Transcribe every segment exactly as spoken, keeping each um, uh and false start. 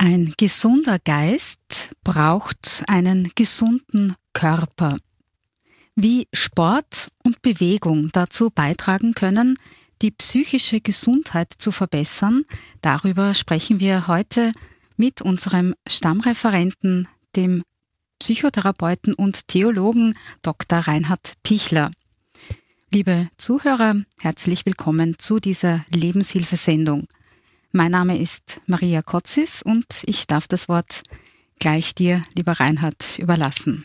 Ein gesunder Geist braucht einen gesunden Körper. Wie Sport und Bewegung dazu beitragen können, die psychische Gesundheit zu verbessern, darüber sprechen wir heute mit unserem Stammreferenten, dem Psychotherapeuten und Theologen Doktor Reinhard Pichler. Liebe Zuhörer, herzlich willkommen zu dieser Lebenshilfesendung. Mein Name ist Maria Kotzis und ich darf das Wort gleich dir, lieber Reinhard, überlassen.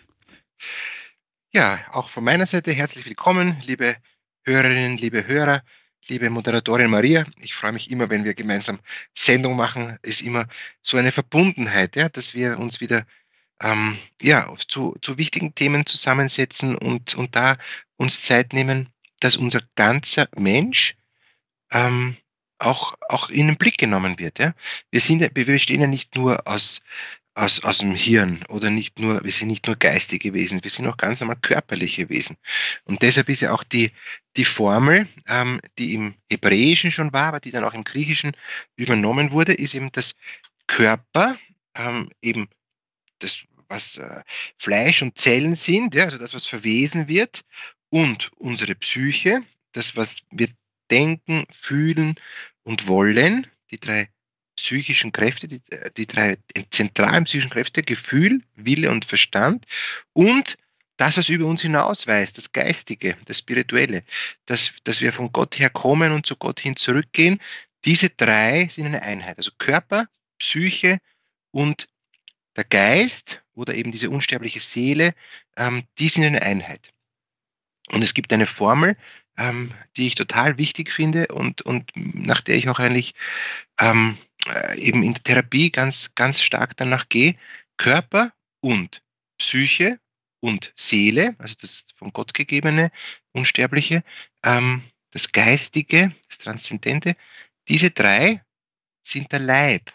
Ja, auch von meiner Seite herzlich willkommen, liebe Hörerinnen, liebe Hörer, liebe Moderatorin Maria. Ich freue mich immer, wenn wir gemeinsam Sendung machen. Es ist immer so eine Verbundenheit, ja, dass wir uns wieder ähm, ja, zu, zu wichtigen Themen zusammensetzen und, und da uns Zeit nehmen, dass unser ganzer Mensch ähm, auch, auch in den Blick genommen wird. Ja? Wir, sind, wir bestehen ja nicht nur aus, aus, aus dem Hirn oder nicht nur, wir sind nicht nur geistige Wesen, wir sind auch ganz normal körperliche Wesen. Und deshalb ist ja auch die, die Formel, ähm, die im Hebräischen schon war, aber die dann auch im Griechischen übernommen wurde, ist eben das Körper, ähm, eben das, was äh, Fleisch und Zellen sind, ja, also das, was verwesen wird, und unsere Psyche, das, was wir denken, fühlen und wollen, die drei psychischen Kräfte, die, die drei zentralen psychischen Kräfte, Gefühl, Wille und Verstand, und das, was über uns hinausweist, das Geistige, das Spirituelle, dass, dass wir von Gott her kommen und zu Gott hin zurückgehen, diese drei sind eine Einheit. Also Körper, Psyche und der Geist oder eben diese unsterbliche Seele, ähm, die sind eine Einheit. Und es gibt eine Formel, ähm, die ich total wichtig finde und, und nach der ich auch eigentlich ähm, äh, eben in der Therapie ganz, ganz stark danach gehe. Körper und Psyche und Seele, also das von Gott gegebene, Unsterbliche, ähm, das Geistige, das Transzendente, diese drei sind der Leib.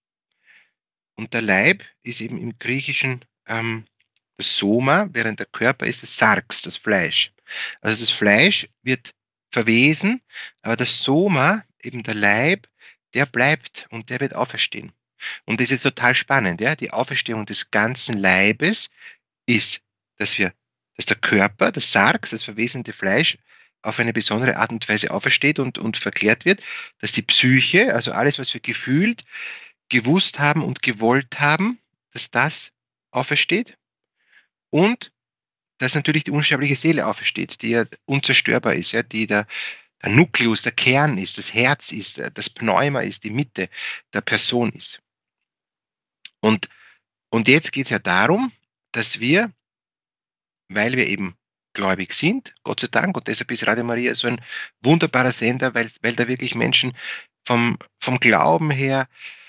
Und der Leib ist eben im Griechischen ähm, das Soma, während der Körper ist das Sarx, das Fleisch. Also das Fleisch wird verwesen, aber das Soma, eben der Leib, der bleibt und der wird auferstehen. Und das ist total spannend. Ja? Die Auferstehung des ganzen Leibes ist, dass wir, dass der Körper, das Sarx, das verwesende Fleisch, auf eine besondere Art und Weise aufersteht und, und verklärt wird, dass die Psyche, also alles, was wir gefühlt, gewusst haben und gewollt haben, dass das aufersteht und dass natürlich die unsterbliche Seele aufersteht, die ja unzerstörbar ist, ja, die der, der Nukleus, der Kern ist, das Herz ist, das Pneuma ist, die Mitte der Person ist. Und, und jetzt geht es ja darum, dass wir, weil wir eben gläubig sind, Gott sei Dank, und deshalb ist Radio Maria so ein wunderbarer Sender, weil, weil da wirklich Menschen vom, vom Glauben her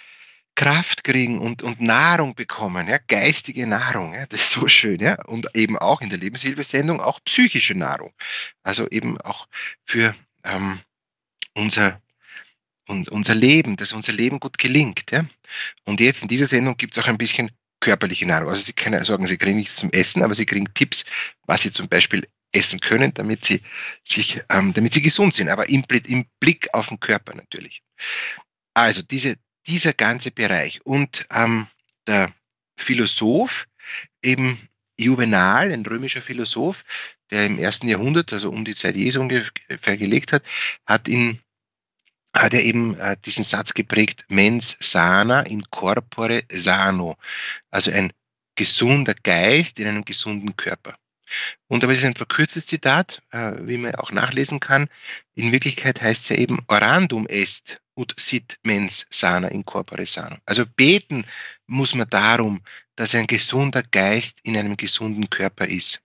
Kraft kriegen und, und Nahrung bekommen, ja, geistige Nahrung, ja, das ist so schön, ja, und eben auch in der Lebenshilfesendung auch psychische Nahrung, also eben auch für ähm, unser, un, unser Leben, dass unser Leben gut gelingt, ja. Und jetzt in dieser Sendung gibt es auch ein bisschen körperliche Nahrung, also Sie können sagen, Sie kriegen nichts zum Essen, aber Sie kriegen Tipps, was Sie zum Beispiel essen können, damit Sie sich, ähm, damit Sie gesund sind, aber im, im Blick auf den Körper natürlich. Also diese, dieser ganze Bereich und ähm, der Philosoph, eben Juvenal, ein römischer Philosoph, der im ersten Jahrhundert, also um die Zeit Jesu ungefähr gelebt hat, hat, in, hat er eben äh, diesen Satz geprägt, mens sana in corpore sano, also ein gesunder Geist in einem gesunden Körper. Und aber es ist ein verkürztes Zitat, äh, wie man auch nachlesen kann. In Wirklichkeit heißt es ja eben, orandum est ut sit mens sana in corpore sano. Also beten muss man darum, dass ein gesunder Geist in einem gesunden Körper ist.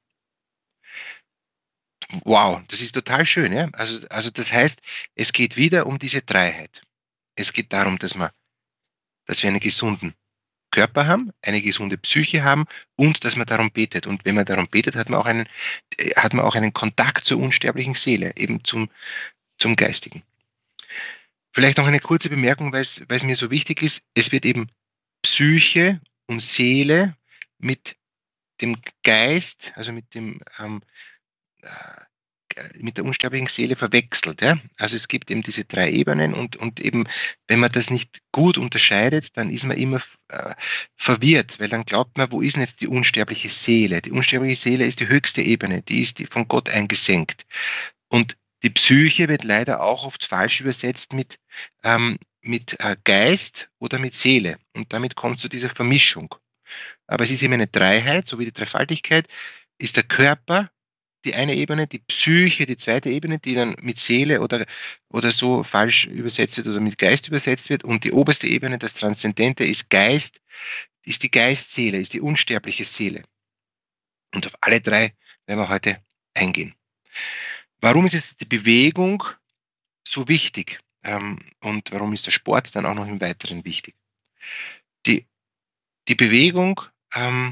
Wow, das ist total schön. Ja? Also, also das heißt, es geht wieder um diese Dreiheit. Es geht darum, dass, man, dass wir einen gesunden Körper haben, eine gesunde Psyche haben und dass man darum betet. Und wenn man darum betet, hat man auch einen, hat man auch einen Kontakt zur unsterblichen Seele, eben zum, zum Geistigen. Vielleicht noch eine kurze Bemerkung, weil es, weil es mir so wichtig ist. Es wird eben Psyche und Seele mit dem Geist, also mit dem ähm, mit der unsterblichen Seele verwechselt. Ja? Also es gibt eben diese drei Ebenen und, und eben, wenn man das nicht gut unterscheidet, dann ist man immer äh, verwirrt, weil dann glaubt man, wo ist denn jetzt die unsterbliche Seele? Die unsterbliche Seele ist die höchste Ebene, die ist die von Gott eingesenkt. Und die Psyche wird leider auch oft falsch übersetzt mit, ähm, mit äh, Geist oder mit Seele. Und damit kommt zu dieser Vermischung. Aber es ist eben eine Dreiheit, so wie die Dreifaltigkeit, ist der Körper die eine Ebene, die Psyche die zweite Ebene, die dann mit Seele oder, oder so falsch übersetzt wird oder mit Geist übersetzt wird. Und die oberste Ebene, das Transzendente, ist Geist, ist die Geistseele, ist die unsterbliche Seele. Und auf alle drei werden wir heute eingehen. Warum ist jetzt die Bewegung so wichtig? Ähm, und warum ist der Sport dann auch noch im Weiteren wichtig? Die, die Bewegung ähm,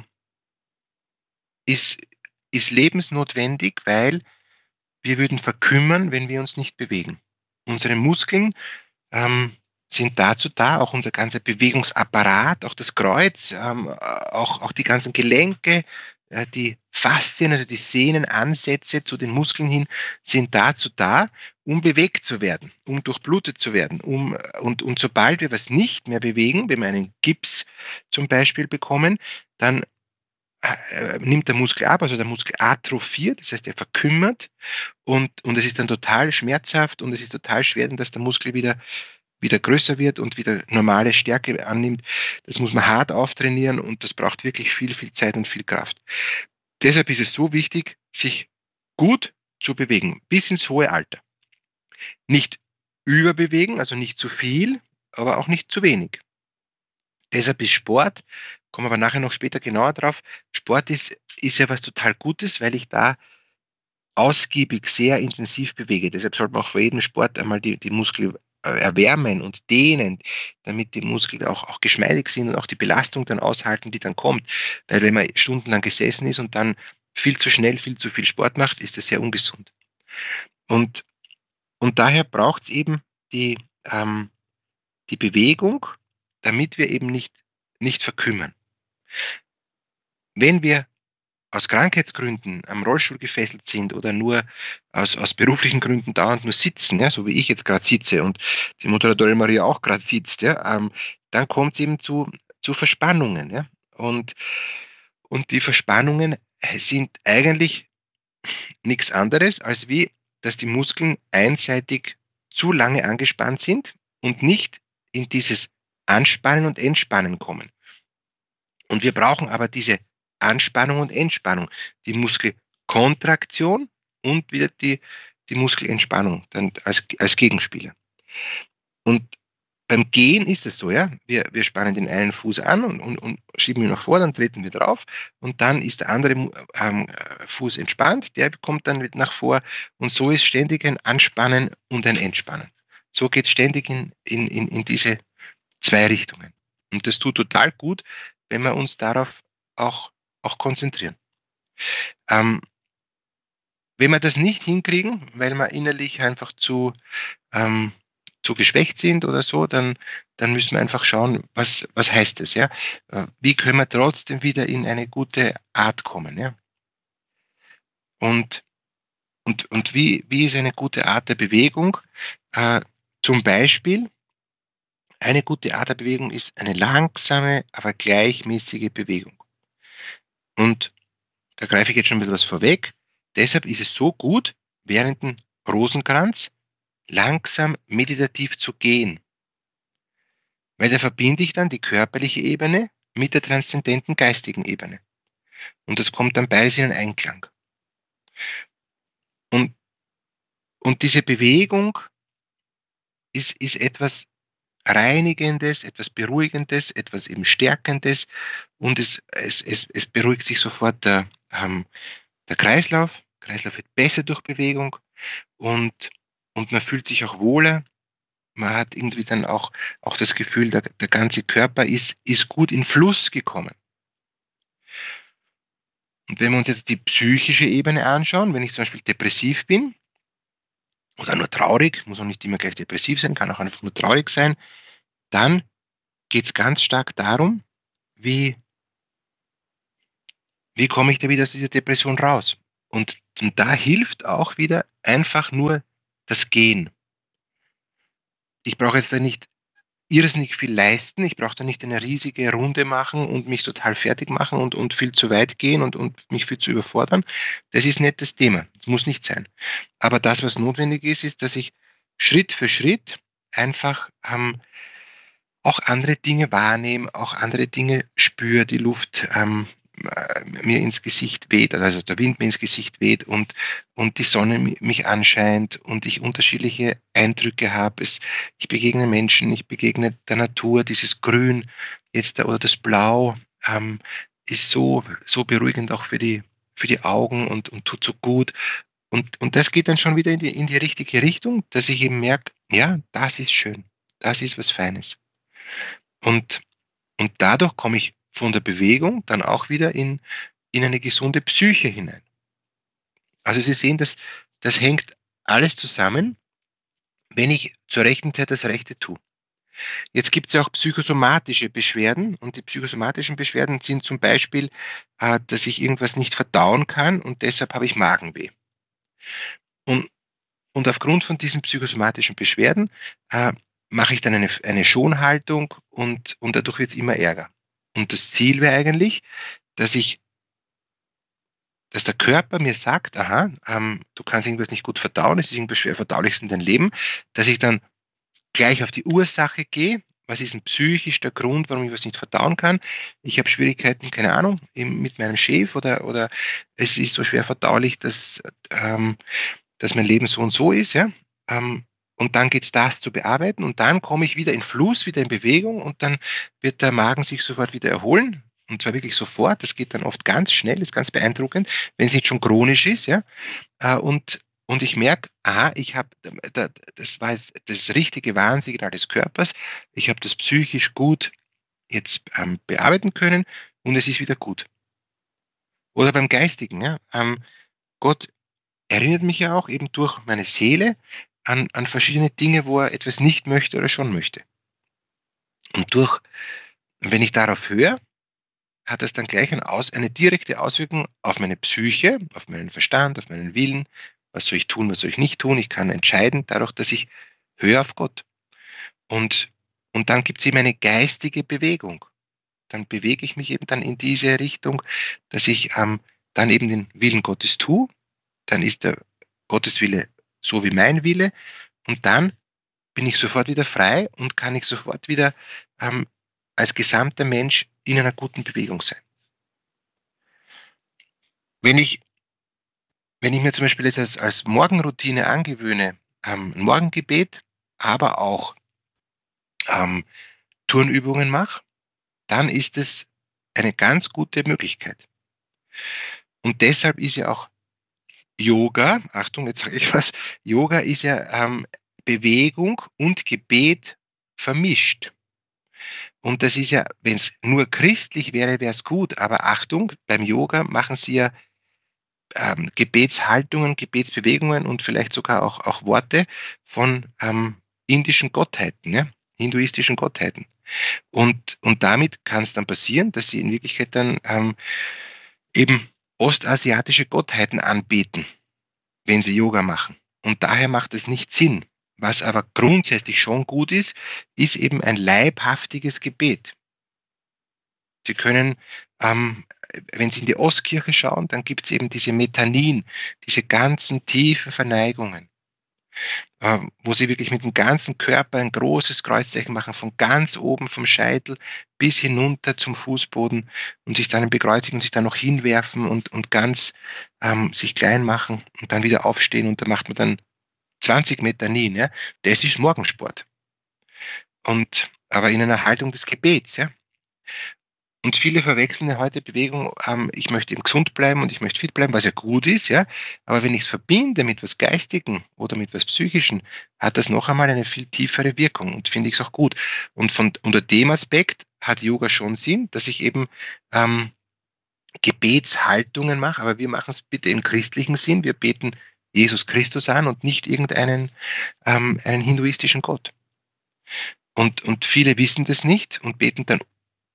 ist, ist lebensnotwendig, weil wir würden verkümmern, wenn wir uns nicht bewegen. Unsere Muskeln ähm, sind dazu da, auch unser ganzer Bewegungsapparat, auch das Kreuz, ähm, auch, auch die ganzen Gelenke, äh, die Faszien, also die Sehnenansätze zu den Muskeln hin, sind dazu da, um bewegt zu werden, um durchblutet zu werden. Um, und, und sobald wir was nicht mehr bewegen, wenn wir einen Gips zum Beispiel bekommen, dann äh, nimmt der Muskel ab, also der Muskel atrophiert, das heißt, er verkümmert und, und es ist dann total schmerzhaft und es ist total schwer, dass der Muskel wieder, wieder größer wird und wieder normale Stärke annimmt. Das muss man hart auftrainieren und das braucht wirklich viel, viel Zeit und viel Kraft. Deshalb ist es so wichtig, sich gut zu bewegen, bis ins hohe Alter. Nicht überbewegen, also nicht zu viel, aber auch nicht zu wenig. Deshalb ist Sport, kommen wir aber nachher noch später genauer drauf, Sport ist, ist ja was total Gutes, weil ich da ausgiebig, sehr intensiv bewege. Deshalb sollte man auch vor jedem Sport einmal die, die Muskeln erwärmen und dehnen, damit die Muskeln auch, auch geschmeidig sind und auch die Belastung dann aushalten, die dann kommt. Weil wenn man stundenlang gesessen ist und dann viel zu schnell, viel zu viel Sport macht, ist das sehr ungesund. Und, und daher braucht es eben die, ähm, die Bewegung, damit wir eben nicht, nicht verkümmern. Wenn wir aus Krankheitsgründen am Rollstuhl gefesselt sind oder nur aus, aus beruflichen Gründen dauernd nur sitzen, ja, so wie ich jetzt gerade sitze und die Moderatorin Maria auch gerade sitzt, ja, ähm, dann kommt es eben zu, zu Verspannungen. Ja, und, und die Verspannungen sind eigentlich nichts anderes, als wie, dass die Muskeln einseitig zu lange angespannt sind und nicht in dieses Anspannen und Entspannen kommen. Und wir brauchen aber diese Anspannung und Entspannung, die Muskelkontraktion und wieder die, die Muskelentspannung dann als, als Gegenspieler. Und beim Gehen ist es so, ja, wir, wir spannen den einen Fuß an und, und, und schieben ihn nach vor, dann treten wir drauf und dann ist der andere ähm, Fuß entspannt, der kommt dann nach vor und so ist ständig ein Anspannen und ein Entspannen. So geht es ständig in, in, in, in diese zwei Richtungen. Und das tut total gut, wenn wir uns darauf auch, auch konzentrieren. Ähm, wenn wir das nicht hinkriegen, weil wir innerlich einfach zu, ähm, zu geschwächt sind oder so, dann, dann müssen wir einfach schauen, was, was heißt das, ja? Wie können wir trotzdem wieder in eine gute Art kommen, ja? Und, und, und wie, wie ist eine gute Art der Bewegung? Äh, zum Beispiel, eine gute Art der Bewegung ist eine langsame, aber gleichmäßige Bewegung. Und da greife ich jetzt schon ein bisschen was vorweg. Deshalb ist es so gut, während dem Rosenkranz langsam meditativ zu gehen. Weil da verbinde ich dann die körperliche Ebene mit der transzendenten geistigen Ebene. Und das kommt dann beides in einen Einklang. Und, und diese Bewegung ist, ist etwas Reinigendes, etwas Beruhigendes, etwas eben Stärkendes und es, es, es, es beruhigt sich sofort der, ähm, der Kreislauf. Der Kreislauf wird besser durch Bewegung und, und man fühlt sich auch wohler. Man hat irgendwie dann auch, auch das Gefühl, der, der ganze Körper ist, ist gut in Fluss gekommen. Und wenn wir uns jetzt die psychische Ebene anschauen, wenn ich zum Beispiel depressiv bin oder nur traurig, muss auch nicht immer gleich depressiv sein, kann auch einfach nur traurig sein, dann geht es ganz stark darum, wie, wie komme ich da wieder aus dieser Depression raus? Und und da hilft auch wieder einfach nur das Gehen. Ich brauche jetzt da nicht irrsinnig viel leisten. Ich brauche da nicht eine riesige Runde machen und mich total fertig machen und, und viel zu weit gehen und, und mich viel zu überfordern. Das ist nicht das Thema. Das muss nicht sein. Aber das, was notwendig ist, ist, dass ich Schritt für Schritt einfach ähm, auch andere Dinge wahrnehme, auch andere Dinge spüre, die Luft ähm, äh, mir ins Gesicht weht, also der Wind mir ins Gesicht weht und, und die Sonne mich anscheint und ich unterschiedliche Eindrücke habe. Es, ich begegne Menschen, ich begegne der Natur, dieses Grün jetzt oder das Blau ähm, ist so, so beruhigend auch für die, für die Augen und, und tut so gut. Und, und das geht dann schon wieder in die, in die richtige Richtung, dass ich eben merke, ja, das ist schön, das ist was Feines. Und, und dadurch komme ich von der Bewegung dann auch wieder in, in eine gesunde Psyche hinein. Also Sie sehen, das, das hängt alles zusammen, wenn ich zur rechten Zeit das Rechte tue. Jetzt gibt es ja auch psychosomatische Beschwerden und die psychosomatischen Beschwerden sind zum Beispiel, äh, dass ich irgendwas nicht verdauen kann und deshalb habe ich Magenweh. Und, und aufgrund von diesen psychosomatischen Beschwerden äh, mache ich dann eine, eine Schonhaltung und, und dadurch wird es immer ärger. Und das Ziel wäre eigentlich, dass ich, dass der Körper mir sagt, aha, ähm, du kannst irgendwas nicht gut verdauen, es ist irgendwas schwer verdauliches in deinem Leben, dass ich dann gleich auf die Ursache gehe. Was ist denn psychisch der Grund, warum ich was nicht verdauen kann? Ich habe Schwierigkeiten, keine Ahnung, mit meinem Chef oder, oder es ist so schwer verdaulich, dass, ähm, dass mein Leben so und so ist, ja. Ähm, und dann geht es das zu bearbeiten und dann komme ich wieder in Fluss, wieder in Bewegung und dann wird der Magen sich sofort wieder erholen. Und zwar wirklich sofort. Das geht dann oft ganz schnell, ist ganz beeindruckend, wenn es nicht schon chronisch ist, ja. Äh, und, und ich merke, aha, ich habe, das war jetzt das richtige Warnsignal des Körpers. Ich habe das psychisch gut jetzt ähm, bearbeiten können und es ist wieder gut. Oder beim Geistigen, ja. Ähm, Gott erinnert mich ja auch eben durch meine Seele an, an verschiedene Dinge, wo er etwas nicht möchte oder schon möchte. Und durch, wenn ich darauf höre, hat das dann gleich eine, Aus, eine direkte Auswirkung auf meine Psyche, auf meinen Verstand, auf meinen Willen. Was soll ich tun, was soll ich nicht tun? Ich kann entscheiden dadurch, dass ich höre auf Gott. Und, und dann gibt es eben eine geistige Bewegung. Dann bewege ich mich eben dann in diese Richtung, dass ich ähm, dann eben den Willen Gottes tue. Dann ist der Gotteswille so wie mein Wille und dann bin ich sofort wieder frei und kann ich sofort wieder ähm, als gesamter Mensch in einer guten Bewegung sein. Wenn ich, wenn ich mir zum Beispiel jetzt als, als Morgenroutine angewöhne, ähm, ein Morgengebet, aber auch ähm, Turnübungen mache, dann ist es eine ganz gute Möglichkeit. Und deshalb ist ja auch Yoga, Achtung, jetzt sage ich was, Yoga ist ja ähm, Bewegung und Gebet vermischt. Und das ist ja, wenn es nur christlich wäre, wäre es gut. Aber Achtung, beim Yoga machen sie ja ähm, Gebetshaltungen, Gebetsbewegungen und vielleicht sogar auch, auch Worte von ähm, indischen Gottheiten, ja? Hinduistischen Gottheiten. Und, und damit kann es dann passieren, dass sie in Wirklichkeit dann ähm, eben ostasiatische Gottheiten anbeten, wenn sie Yoga machen. Und daher macht es nicht Sinn. Was aber grundsätzlich schon gut ist, ist eben ein leibhaftiges Gebet. Sie können, ähm, wenn Sie in die Ostkirche schauen, dann gibt es eben diese Metanien, diese ganzen tiefen Verneigungen, äh, wo Sie wirklich mit dem ganzen Körper ein großes Kreuzzeichen machen, von ganz oben vom Scheitel bis hinunter zum Fußboden und sich dann bekreuzigen und sich dann noch hinwerfen und, und ganz ähm, sich klein machen und dann wieder aufstehen und da macht man dann zwanzig Metanien. Ja? Das ist Morgensport. Und, aber in einer Haltung des Gebets, ja. Und viele verwechseln ja heute Bewegung, ähm, ich möchte eben gesund bleiben und ich möchte fit bleiben, was ja gut ist, ja. Aber wenn ich es verbinde mit was Geistigen oder mit was Psychischen, hat das noch einmal eine viel tiefere Wirkung und finde ich es auch gut. Und von, unter dem Aspekt hat Yoga schon Sinn, dass ich eben ähm, Gebetshaltungen mache, aber wir machen es bitte im christlichen Sinn. Wir beten Jesus Christus an und nicht irgendeinen ähm, einen hinduistischen Gott. Und, und viele wissen das nicht und beten dann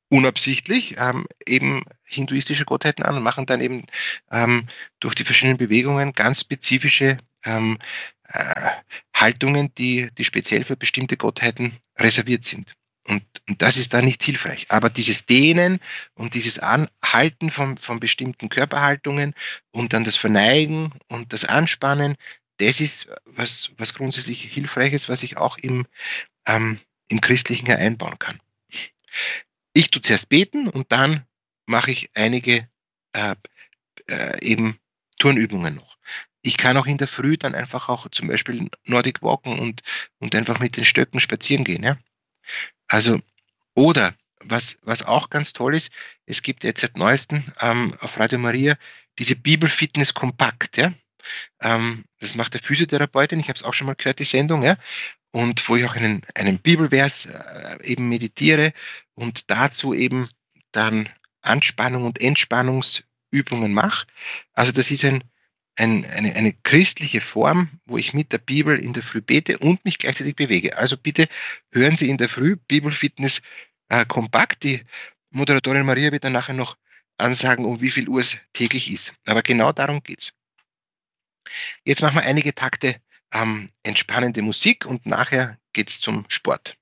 unabsichtlich ähm, eben hinduistische Gottheiten an und machen dann eben ähm, durch die verschiedenen Bewegungen ganz spezifische ähm, äh, Haltungen, die, die speziell für bestimmte Gottheiten reserviert sind. Und, und das ist da nicht hilfreich. Aber dieses Dehnen und dieses Anhalten von, von bestimmten Körperhaltungen und dann das Verneigen und das Anspannen, das ist was, was grundsätzlich hilfreich ist, was ich auch im, ähm, im Christlichen ja einbauen kann. Ich tue zuerst beten und dann mache ich einige äh, äh, eben Turnübungen noch. Ich kann auch in der Früh dann einfach auch zum Beispiel Nordic walken und, und einfach mit den Stöcken spazieren gehen. Ja? Also, oder was, was auch ganz toll ist, es gibt jetzt seit neuestem ähm, auf Radio Maria diese Bibelfitness Kompakt. Ja? Ähm, das macht der Physiotherapeutin, ich habe es auch schon mal gehört, die Sendung, ja? Und wo ich auch einen, einen Bibelvers äh, eben meditiere und dazu eben dann Anspannung und Entspannungsübungen mache. Also das ist ein, ein, eine, eine christliche Form, wo ich mit der Bibel in der Früh bete und mich gleichzeitig bewege. Also bitte hören Sie in der Früh Bibelfitness äh, kompakt. Die Moderatorin Maria wird dann nachher noch ansagen, um wie viel Uhr es täglich ist. Aber genau darum geht's. Jetzt machen wir einige Takte ähm, entspannende Musik und nachher geht's zum Sport.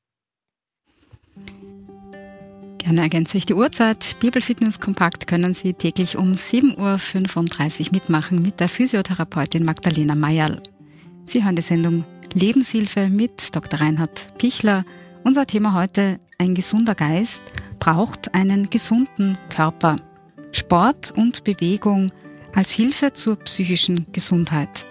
Gerne ergänze ich die Uhrzeit. Bibelfitness Kompakt können Sie täglich um sieben Uhr fünfunddreißig mitmachen mit der Physiotherapeutin Magdalena Mayerl. Sie hören die Sendung Lebenshilfe mit Doktor Reinhard Pichler. Unser Thema heute: Ein gesunder Geist braucht einen gesunden Körper. Sport und Bewegung als Hilfe zur psychischen Gesundheit.